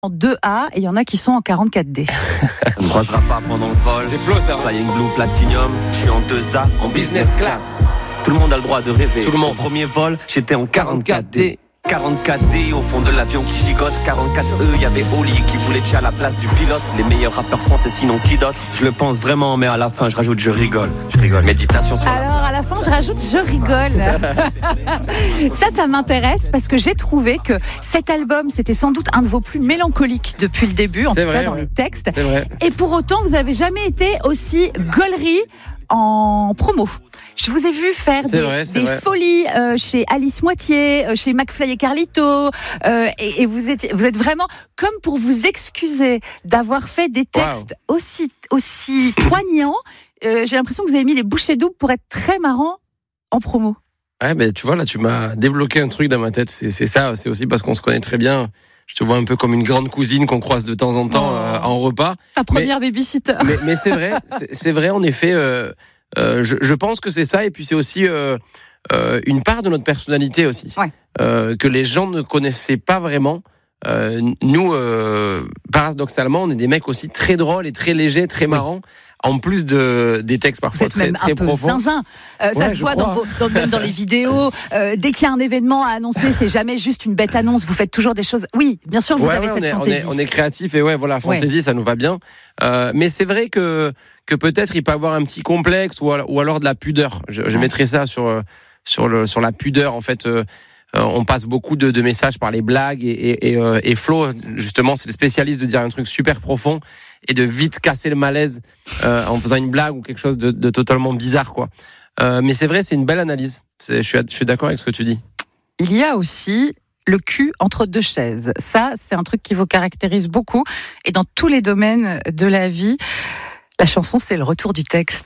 en 2A et il y en a qui sont en 44D. On se croisera pas pendant le vol. C'est flow ça. Flying Blue Platinum, je suis en 2A, en business class. Tout le monde a le droit de rêver. Tout le monde. Au premier vol, j'étais en 44D. 44D au fond de l'avion qui gigote. 44E, y'avait Oli qui voulait déjà la place du pilote. Les meilleurs rappeurs français, sinon qui d'autre? Je le pense vraiment, mais à la fin, je rajoute je rigole. Méditation sur Alors à la fin, je rajoute je rigole. Ça m'intéresse parce que j'ai trouvé que cet album, c'était sans doute un de vos plus mélancoliques depuis le début, en tout cas dans les textes. C'est vrai. Et pour autant, vous n'avez jamais été aussi gaulerie en promo. Je vous ai vu faire des folies chez Alice Moitié, chez McFly et Carlito, et vous êtes vraiment comme pour vous excuser d'avoir fait des textes aussi poignants. J'ai l'impression que vous avez mis les bouchées doubles pour être très marrant en promo. Ouais, mais tu vois, là, tu m'as débloqué un truc dans ma tête. C'est ça, c'est aussi parce qu'on se connaît très bien. Je te vois un peu comme une grande cousine qu'on croise de temps en temps en repas. Ta première babysitter. Mais c'est vrai, en effet. Je pense que c'est ça, et puis c'est aussi une part de notre personnalité aussi, que les gens ne connaissaient pas vraiment. Nous, paradoxalement, on est des mecs aussi très drôles et très légers, très marrants. En plus des textes parfois très, très profonds. Vous êtes même un peu zinzin. Ça se voit même dans les vidéos. Dès qu'il y a un événement à annoncer, c'est jamais juste une bête annonce. Vous faites toujours des choses. Oui, bien sûr, vous avez cette fantaisie. On est créatif et fantaisie, ça nous va bien. Mais c'est vrai que peut-être il peut avoir un petit complexe ou alors de la pudeur. Je mettrais ça sur la pudeur, en fait. On passe beaucoup de messages par les blagues et Flo, justement, c'est le spécialiste de dire un truc super profond et de vite casser le malaise en faisant une blague ou quelque chose de totalement bizarre, quoi. Mais c'est vrai, c'est une belle analyse. Je suis d'accord avec ce que tu dis. Il y a aussi le cul entre deux chaises. Ça, c'est un truc qui vous caractérise beaucoup et dans tous les domaines de la vie. La chanson, c'est le retour du texte.